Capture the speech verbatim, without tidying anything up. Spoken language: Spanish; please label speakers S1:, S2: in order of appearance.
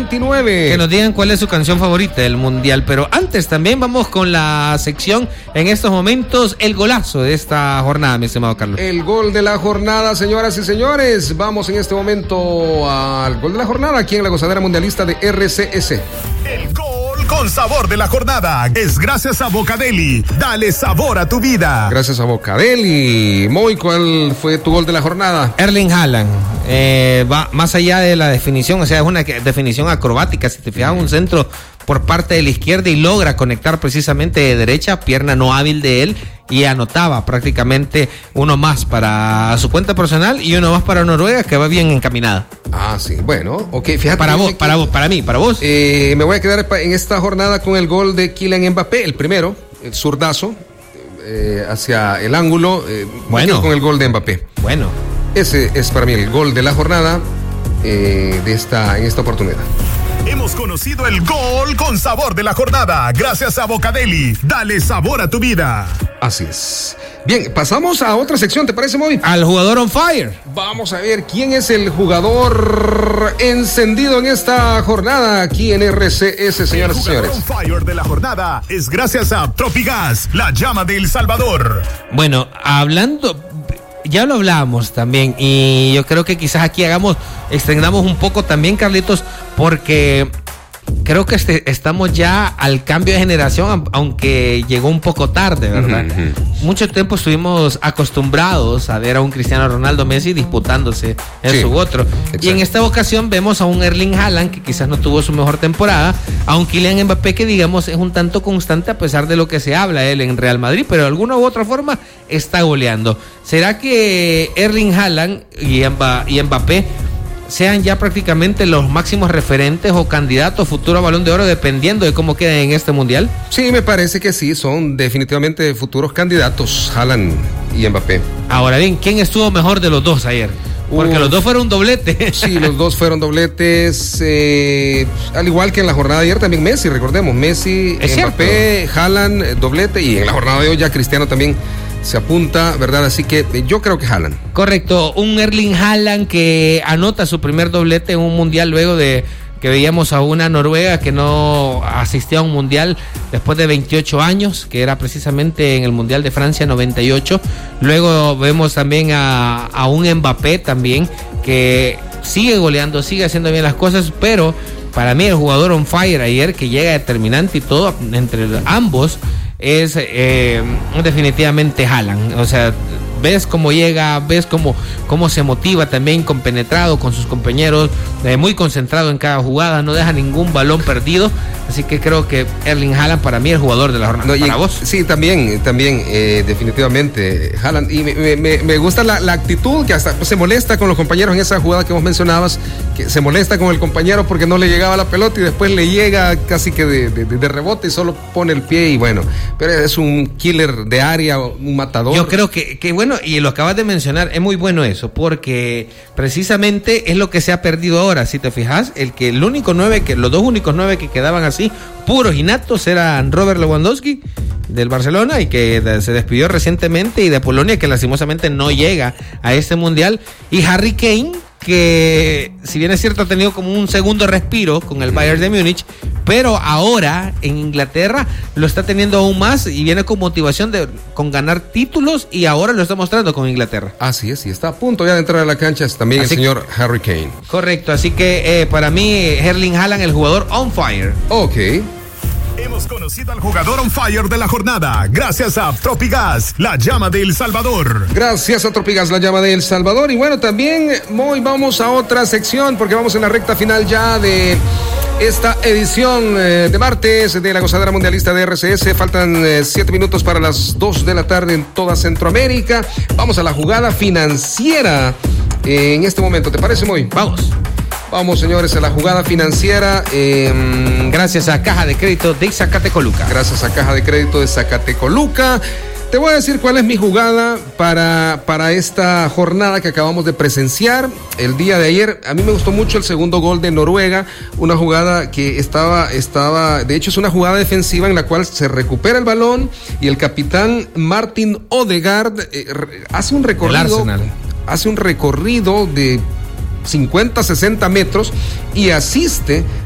S1: veintinueve.
S2: Que nos digan cuál es su canción favorita del Mundial. Pero antes también vamos con la sección, en estos momentos, el golazo de esta jornada, mi estimado Carlos.
S1: El gol de la jornada, señoras y señores. Vamos en este momento al gol de la jornada aquí en la gozadera mundialista de R C S.
S3: El gol con sabor de la jornada es gracias a Bocadeli. Dale sabor a tu vida.
S1: Gracias a Bocadeli. Moy, ¿cuál fue tu gol de la jornada?
S2: Erling Haaland. Eh, va más allá de la definición, o sea, es una definición acrobática. Si te fijas, un centro por parte de la izquierda y logra conectar precisamente de derecha, pierna no hábil de él, y anotaba prácticamente uno más para su cuenta personal y uno más para Noruega, que va bien encaminada.
S1: Ah, sí, bueno, ok, fíjate.
S2: Para vos,
S1: que,
S2: para vos, para mí, para vos.
S1: Eh, me voy a quedar en esta jornada con el gol de Kylian Mbappé, el primero, el zurdazo, eh, hacia el ángulo, eh,
S2: bueno,
S1: con el gol de Mbappé.
S2: Bueno.
S1: Ese es para mí el gol de la jornada eh, de esta, en esta oportunidad.
S3: Hemos conocido el gol con sabor de la jornada, gracias a Bocadeli. Dale sabor a tu vida.
S1: Así es. Bien, pasamos a otra sección, ¿te parece, Moby?
S2: Al jugador on fire.
S1: Vamos a ver quién es el jugador encendido en esta jornada aquí en R C S, señoras y señores.
S3: El jugador on fire de la jornada es gracias a Tropigas, la llama de El Salvador.
S2: Bueno, hablando... Ya lo hablábamos también, y yo creo que quizás aquí hagamos, extendamos un poco también, Carlitos, porque creo que este, estamos ya al cambio de generación, aunque llegó un poco tarde, ¿verdad? Uh-huh. Mucho tiempo estuvimos acostumbrados a ver a un Cristiano Ronaldo, Messi disputándose eso sí, u otro. Exacto. Y en esta ocasión vemos a un Erling Haaland que quizás no tuvo su mejor temporada, a un Kylian Mbappé que, digamos, es un tanto constante a pesar de lo que se habla él en Real Madrid, pero de alguna u otra forma está goleando. ¿Será que Erling Haaland y Mbappé sean ya prácticamente los máximos referentes o candidatos futuro a Balón de Oro, dependiendo de cómo queden en este Mundial?
S1: Sí, me parece que sí, son definitivamente futuros candidatos, Haaland y Mbappé.
S2: Ahora bien, ¿quién estuvo mejor de los dos ayer? Porque Uf, los dos fueron doblete.
S1: Sí, los dos fueron dobletes, eh, al igual que en la jornada de ayer también Messi, recordemos, Messi,
S2: es
S1: Mbappé,
S2: cierto.
S1: Haaland, doblete, y en la jornada de hoy ya Cristiano también se apunta, ¿verdad? Así que yo creo que Haaland.
S2: Correcto, un Erling Haaland que anota su primer doblete en un mundial luego de que veíamos a una Noruega que no asistía a un mundial después de veintiocho años, que era precisamente en el Mundial de Francia noventa y ocho. Luego vemos también a, a un Mbappé también que sigue goleando, sigue haciendo bien las cosas, pero para mí el jugador on fire ayer, que llega determinante y todo entre ambos, es eh, definitivamente Haaland. O sea, ves cómo llega, ves cómo, cómo se motiva también, compenetrado con sus compañeros, eh, muy concentrado en cada jugada, no deja ningún balón perdido. Así que creo que Erling Haaland para mí es el jugador de la jornada. No, ¿para
S1: y,
S2: vos?
S1: Sí, también, también eh, definitivamente Haaland. Y me, me, me gusta la, la actitud, que hasta se molesta con los compañeros en esa jugada que vos mencionabas, que se molesta con el compañero porque no le llegaba la pelota y después le llega casi que de, de, de rebote y solo pone el pie y bueno, pero es un killer de área, un matador.
S2: Yo creo que, que bueno, y lo acabas de mencionar, es muy bueno eso, porque precisamente es lo que se ha perdido ahora. Si te fijas, el que el único nueve, que los dos únicos nueve que quedaban así, puros y natos, eran Robert Lewandowski del Barcelona, y que se despidió recientemente, y de Polonia, que lastimosamente no llega a este mundial, y Harry Kane, que si bien es cierto ha tenido como un segundo respiro con el Bayern de Múnich, pero ahora en Inglaterra lo está teniendo aún más y viene con motivación de con ganar títulos, y ahora lo está mostrando con Inglaterra.
S1: Así es, y está a punto ya de entrar a la cancha también así el señor que, Harry Kane.
S2: Correcto, así que eh, para mí Erling Haaland, el jugador on fire.
S1: Ok.
S3: Hemos conocido al jugador on fire de la jornada gracias a Tropigas, la llama de El Salvador.
S1: Gracias a Tropigas, la llama de El Salvador. Y bueno, también hoy vamos a otra sección porque vamos en la recta final ya de esta edición eh, de martes de la gozadera mundialista de R C S. Faltan eh, siete minutos para las dos de la tarde en toda Centroamérica. Vamos a la jugada financiera eh, en este momento. ¿Te parece, Moy?
S2: Vamos.
S1: Vamos, señores, a la jugada financiera. Eh,
S2: gracias a Caja de Crédito de Zacatecoluca.
S1: Gracias a Caja de Crédito de Zacatecoluca. Te voy a decir cuál es mi jugada para, para esta jornada que acabamos de presenciar el día de ayer. A mí me gustó mucho el segundo gol de Noruega, una jugada que estaba, estaba, de hecho es una jugada defensiva en la cual se recupera el balón y el capitán Martin Odegaard eh, hace un recorrido, hace un recorrido de cincuenta, sesenta metros y asiste